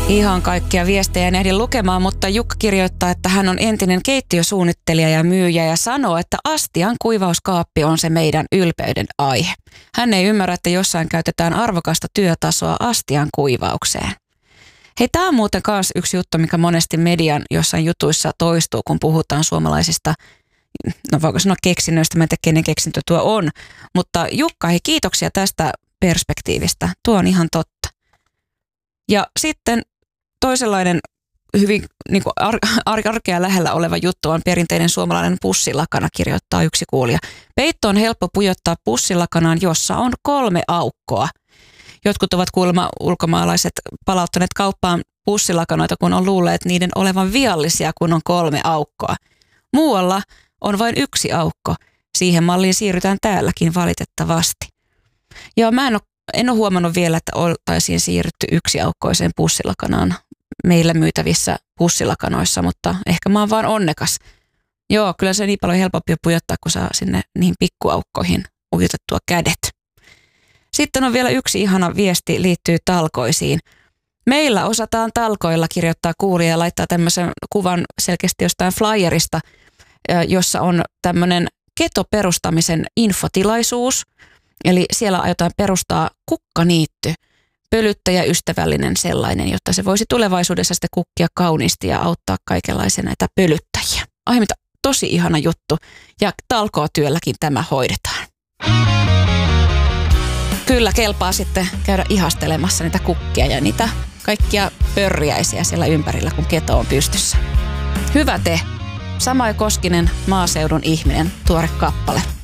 Ihan kaikkia viestejä en ehdi lukemaan, mutta Jukka kirjoittaa, että hän on entinen keittiösuunnittelija ja myyjä ja sanoo, että astian kuivauskaappi on se meidän ylpeyden aihe. Hän ei ymmärrä, että jossain käytetään arvokasta työtasoa astian kuivaukseen. Hei, tämä on muuten myös yksi juttu, mikä monesti median jossain jutuissa toistuu, kun puhutaan suomalaisista, no voiko sanoa keksinnöistä, mä en tiedä kenen keksintö tuo on, mutta Jukka, hei, kiitoksia tästä perspektiivistä, tuo on ihan totta. Ja sitten toisenlainen hyvin niin kuin arkea lähellä oleva juttu on perinteinen suomalainen pussilakana, kirjoittaa yksi kuulija. Peitto on helppo pujottaa pussilakanaan, jossa on 3 aukkoa. Jotkut ovat kuulemma ulkomaalaiset palauttaneet kauppaan pussilakanoita, kun on luulleet niiden olevan viallisia, kun on 3 aukkoa. Muualla on vain 1 aukko. Siihen malliin siirrytään täälläkin valitettavasti. Ja mä en ole huomannut vielä, että oltaisiin siirrytty 1-aukkoiseen pussilakanaan meillä myytävissä pussilakanoissa, mutta ehkä mä oon vaan onnekas. Joo, kyllä se on niin paljon helpompi pujottaa, kun saa sinne niihin pikkuaukkoihin ujutettua kädet. Sitten on vielä yksi ihana viesti, liittyy talkoisiin. Meillä osataan talkoilla, kirjoittaa kuulija ja laittaa tämmöisen kuvan selkeästi jostain flyerista, jossa on tämmöinen ketoperustamisen infotilaisuus. Eli siellä aiotaan perustaa kukkaniitty, pölyttäjäystävällinen sellainen, jotta se voisi tulevaisuudessa sitten kukkia kauniisti ja auttaa kaikenlaisia näitä pölyttäjiä. Ai mitä tosi ihana juttu ja talkootyölläkin tämä hoidetaan. Kyllä kelpaa sitten käydä ihastelemassa niitä kukkia ja niitä kaikkia pörjäisiä siellä ympärillä, kun keto on pystyssä. Hyvä te, Samai Koskinen, Maaseudun ihminen, tuore kappale.